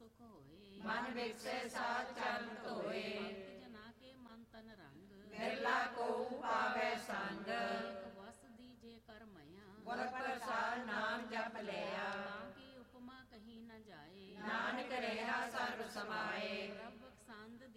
ਸੁਖ ਹੋਏ। ਮਨ ਵਿਕਸੇ ਸਾਧ ਚਰਨ ਧੋਏ। ਭਗਤ ਜਨਾ ਕੇ ਮਨ ਤਨ ਰੰਗ। ਬਿਰਲਾ ਕੋ ਪਾਵੈ ਸੰਗ। ਇੱਕ ਵਸ ਦੀਜੇ ਕਰ ਮਇਆ। ਗੁਰ ਪ੍ਰਸਾਦ ਨਾਮ ਜਪ ਲਿਆ। ਤਾਂ ਕੀ ਉਪਮਾ ਕਹੀ ਨ ਜਾਏ। ਨਾਨਕ ਰਿਹਾ ਸਰਬ ਸਮਾਏ।